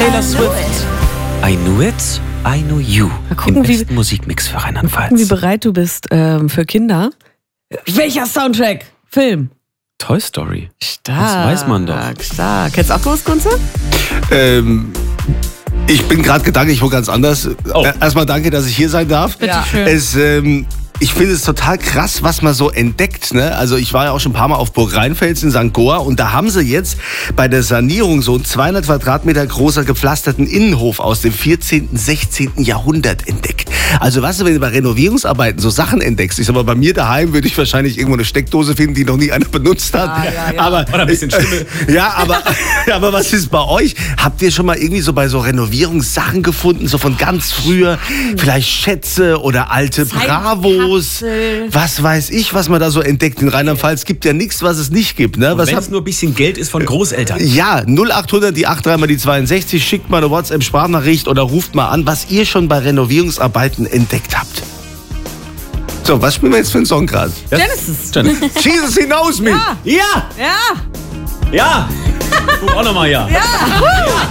Taylor Swift. I knew it, I knew you. Im besten Musikmix für Rheinland-Pfalz. Wie bereit du bist für Kinder. Welcher Soundtrack? Film? Toy Story. Stark. Das weiß man doch. Stark. Kennst du auch Großkunze? Ich bin gerade gedanklich wo ganz anders. Erstmal danke, dass ich hier sein darf. Bitteschön. Ich finde es total krass, was man so entdeckt. Ne? Also ich war ja auch schon ein paar Mal auf Burg Rheinfels in St. Goar und da haben sie jetzt bei der Sanierung so einen 200 Quadratmeter großer gepflasterten Innenhof aus dem 14., 16. Jahrhundert entdeckt. Also weißt du, wenn du bei Renovierungsarbeiten so Sachen entdeckst, ich sag mal, bei mir daheim würde ich wahrscheinlich irgendwo eine Steckdose finden, die noch nie einer benutzt hat. Ja. Aber, Oder ein bisschen Schimmel. ja, aber was ist bei euch? Habt ihr schon mal irgendwie so bei so Renovierungssachen gefunden, so von ganz früher? Vielleicht Schätze oder alte Bravos? Was weiß ich, was man da so entdeckt. In Rheinland-Pfalz gibt ja nichts, was es nicht gibt. Ne? Wenn es nur ein bisschen Geld ist von Großeltern. Ja, 0800 die 83 mal die 62, schickt mal eine WhatsApp-Sprachnachricht oder ruft mal an, was ihr schon bei Renovierungsarbeiten entdeckt habt. So, was spielen wir jetzt für einen Song gerade? Genesis. Jesus, he knows me. Ja! Ja. Ja! Guck auch nochmal ja. Ja.